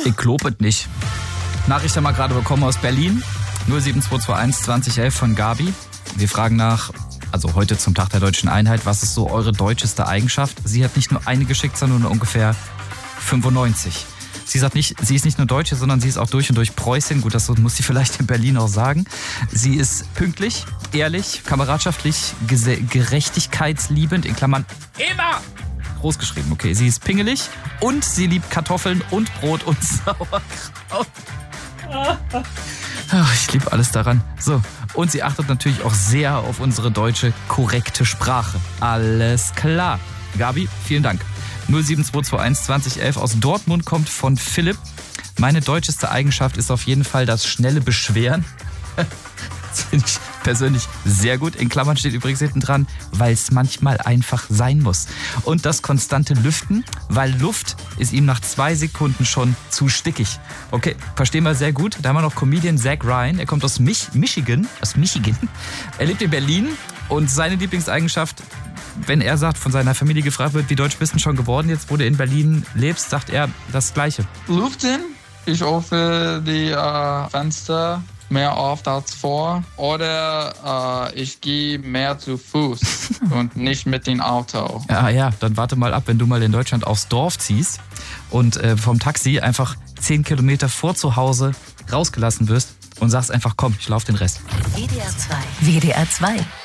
Ich klopet nicht. Nachricht haben wir gerade bekommen aus Berlin. 07221 2011 von Gabi. Wir fragen nach, also heute zum Tag der Deutschen Einheit, was ist so eure deutscheste Eigenschaft? Sie hat nicht nur eine geschickt, sondern ungefähr 95. Sie sagt nicht, sie ist nicht nur Deutsche, sondern sie ist auch durch und durch Preußin. Gut, das muss sie vielleicht in Berlin auch sagen. Sie ist pünktlich, ehrlich, kameradschaftlich, gerechtigkeitsliebend, in Klammern immer groß geschrieben. Okay, sie ist pingelig und sie liebt Kartoffeln und Brot und Sauerkraut. Ach, ich liebe alles daran. So, und sie achtet natürlich auch sehr auf unsere deutsche korrekte Sprache. Alles klar. Gabi, vielen Dank. 07221 2011 aus Dortmund kommt von Philipp. Meine deutscheste Eigenschaft ist auf jeden Fall das schnelle Beschweren. Das finde ich persönlich sehr gut. In Klammern steht übrigens hinten dran, weil es manchmal einfach sein muss. Und das konstante Lüften, weil Luft ist ihm nach 2 Sekunden schon zu stickig. Okay, verstehen wir sehr gut. Da haben wir noch Comedian Zach Ryan. Er kommt aus Michigan. Er lebt in Berlin und seine Lieblingseigenschaft, wenn er sagt, von seiner Familie gefragt wird, wie deutsch bist du schon geworden, jetzt wo du in Berlin lebst, sagt er das Gleiche. Lüften, ich öffne die Fenster mehr oft als vor oder ich gehe mehr zu Fuß und nicht mit dem Auto. Ja, dann warte mal ab, wenn du mal in Deutschland aufs Dorf ziehst und vom Taxi einfach 10 Kilometer vor zu Hause rausgelassen wirst und sagst einfach, komm, ich laufe den Rest. WDR 2. WDR 2.